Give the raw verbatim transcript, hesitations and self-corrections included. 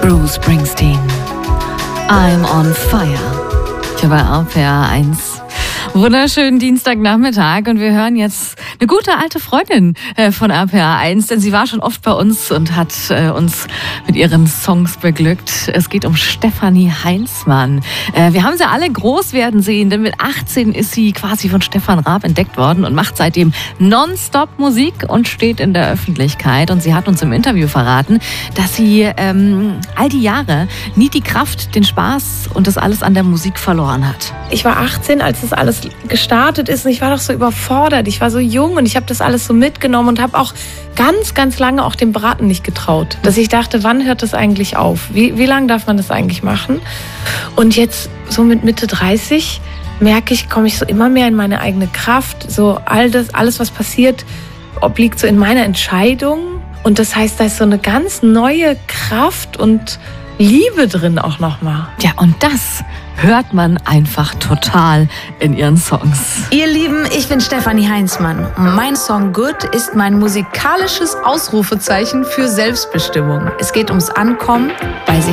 Bruce Springsteen. I'm on fire. Hier bei R P R eins. Wunderschönen Dienstagnachmittag und wir hören jetzt eine gute alte Freundin äh, von R P R eins, denn sie war schon oft bei uns und hat äh, uns mit ihren Songs beglückt. Es geht um Stefanie Heinzmann. Äh, wir haben sie alle groß werden sehen, denn mit achtzehn ist sie quasi von Stefan Raab entdeckt worden und macht seitdem nonstop Musik und steht in der Öffentlichkeit. Und sie hat uns im Interview verraten, dass sie ähm, all die Jahre nie die Kraft, den Spaß und das alles an der Musik verloren hat. Ich war achtzehn, als das alles gestartet ist und ich war doch so überfordert. Ich war so jung und ich habe das alles so mitgenommen und habe auch ganz, ganz lange auch dem Braten nicht getraut. Dass ich dachte, wann hört das eigentlich auf? Wie, wie lange darf man das eigentlich machen? Und jetzt so mit Mitte dreißig merke ich, komme ich so immer mehr in meine eigene Kraft. So all das, alles, was passiert, obliegt so in meiner Entscheidung. Und das heißt, da ist so eine ganz neue Kraft und Liebe drin auch nochmal. Ja, und das hört man einfach total in ihren Songs. Ihr Lieben, ich bin Stefanie Heinzmann. Mein Song Good ist mein musikalisches Ausrufezeichen für Selbstbestimmung. Es geht ums Ankommen bei sich